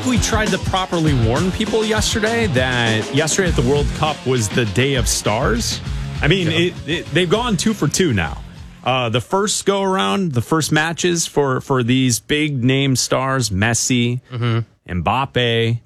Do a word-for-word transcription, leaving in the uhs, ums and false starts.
think we tried to properly warn people yesterday that yesterday at the World Cup was the day of stars. I mean, yeah. it, it, they've gone two for two now. Uh, the first go around, the first matches for, for these big name stars, Messi, mm-hmm. Mbappe,